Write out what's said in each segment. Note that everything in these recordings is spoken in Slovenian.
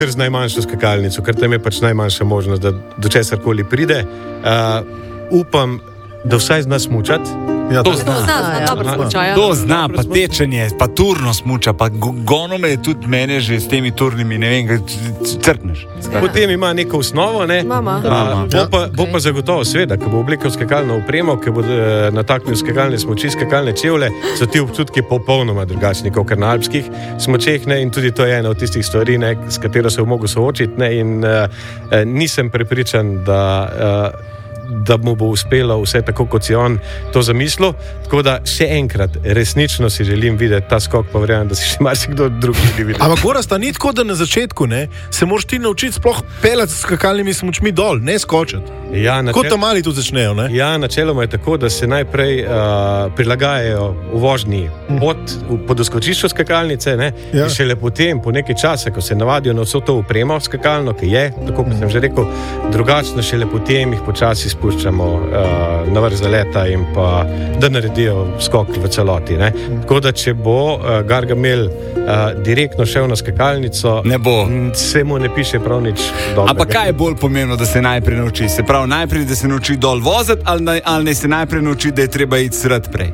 z najmanjšo skakalnico, ker tam je pač najmanjša možnost, da do česarkoli pride. Upam, da vsaj zna smučati. Ja, To zna, pa tečenje, pa turno smuča, pa gonome je tudi mene že s temi turnimi, ne vem, crkneš. Potem ima neko osnovo, ne? Bo pa zagotovo sveda, ko bo oblekel skakalno opremo, ko bo nataknil skakalne smuči, skakalne čevlje, so ti občutki popolnoma drugačni, kot na alpskih smučeh, ne? In tudi to je ena od tistih stvari, ne, s katero se bo mogel soočiti, ne? In nisem prepričan, da mu bo uspelo vse tako, kot si on to zamislil. Tako da še enkrat, resnično si želim videti ta skok, pa verjamem, da si še marsikdo drug želi videti. Ampak Gorazd, ni tako, da na začetku se moraš ti naučiti sploh pelati s skakalnimi smučmi dol, ne skočiti. Kot tam mali tu začnejo, ne? Ja, načeloma je tako, da se najprej prilagajajo v vožnji po doskočišču skakalnice, ne? Ja. In šele potem, po nekaj časa, ko se navadijo na vso to opremo skakalno, ki je, tako kot sem že rekel, drugačno, šele potem jih počasi spuščamo na vrh zaleta in pa da naredijo skok v celoti, ne? Tako da, če bo Gargamel direktno šel na skakalnico, ne bo. Se mu ne piše prav nič dobrega. Ampak kaj je bolj pomembno, da se najprej nauči? Se pravi, najprej, da se nauči dol voziti, ali ne se najprej nauči, da je treba iti srat prej?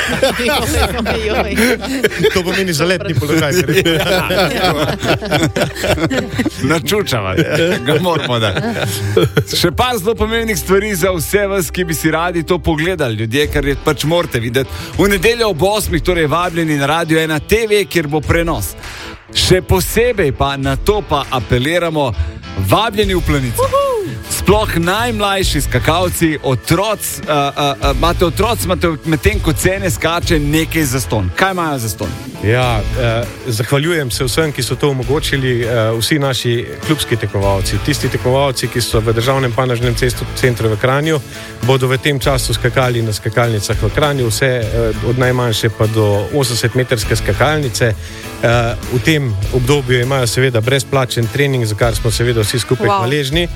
To pomeni zaletni položaj. Načučava, ga moramo dati. Še par zelo pomembnih stvari za vse vas, ki bi si radi to pogledali, ljudje, ker je pač morate videti. V nedeljo ob 8, torej vabljeni na Radio 1 TV, kjer bo prenos. Še posebej pa na to pa apeliramo, vabljeni v Planico. Sploh najmlajši skakalci, otroci, imate medtem, ko cene skače, nekaj zastonj. Kaj imajo zastonj? Ja, zahvaljujem se vsem, ki so to omogočili, vsi naši klubski tekmovalci. Tisti tekmovalci, ki so v državnem panožnem centru v Kranju, bodo v tem času skakali na skakalnicah v Kranju, vse od najmanjše pa do 80-metrske skakalnice. V tem obdobju imajo seveda brezplačen trening, za kar smo seveda vsi skupaj hvaležni.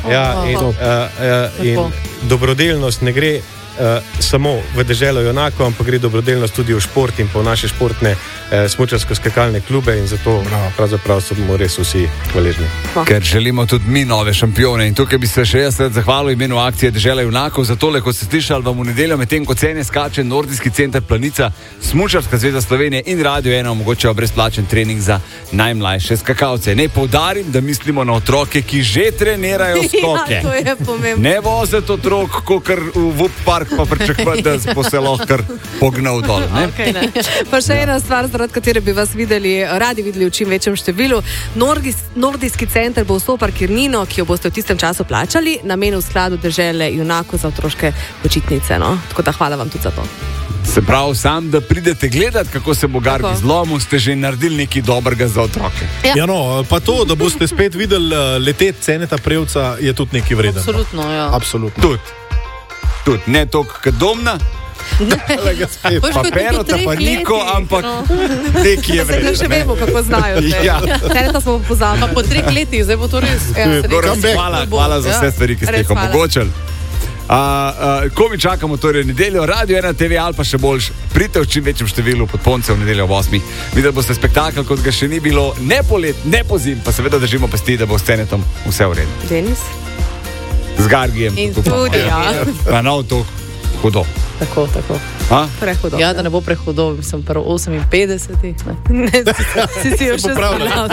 In dobrodelnost ne gre samo v deželo Junakov, ampak gre dobrodelnost tudi v šport in po naše športne smučarsko-skakalne klube in zato pravzaprav smo res vsi hvaležni. Ker želimo tudi mi nove šampione in tukaj bi se še jaz zahvalil imenu akcije Dežela Junakov za tole, ko ste slišali vam v nedeljo, medtem ko cene skače Nordijski center Planica, Smučarska zveza Slovenije in Radio 1 omogočajo brezplačen trening za najmlajše skakalce. Ne poudarim, da mislimo na otroke, ki že trenirajo skoke. Ja, to je pomembno. Ne voziti otrok, kakor v park pa pričakovati, da bo se lahko pognal dol. Ne? Okay, ne. Pa še ena stvar, zaradi katere bi vas radi videli v čim večjem številu. Nordijski center bo vso parkirnino, ki jo boste v tistem času plačali, namenil skladu Dežele Junakov za otroške počitnice. No? Tako da hvala vam tudi za to. Se pravi, sam, da pridete gledati, kako se bo Gargi zlomil, ste že naredili nekaj dobrega za otroke. Ja, no, pa to, da boste spet videli leteti Ceneta Prevca, je tudi nekaj vredno. Absolutno, ja. Absolutno. Tudi, ne toliko kot Domna, pa Perota, pa Niko, ampak nekaj je vredno. Zdaj še vemo, kako znajo. Ceneta smo pozabili. Pa po 3 letih, zdaj bo to res. Hvala za vse stvari, ki ste jih omogočili. Ko mi čakamo torej nedeljo, Radio 1 TV ali pa še boljš, pridite v čim večjem številu pod Ponce v nedeljo ob 8. Videli boste spektakl, kot ga še ni bilo, ne polet, ne pozim, pa seveda držimo pesti, da bo s Cenetom vse v redu. Denis? Z Gargijem. In tudi, ja. Pa nav to hudo. Tako. Prehudo. Ja, da ne bo prehudo, sem prvo 58. Si jo še zbral.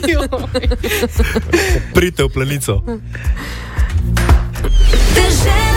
Pridite v Planico.